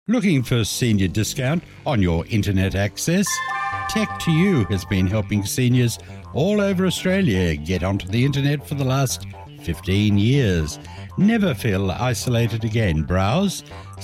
Looking for senior discount on your internet access? Tech2U has been helping seniors all over Australia get onto the internet for the last 15 years. Never feel isolated again. Browse,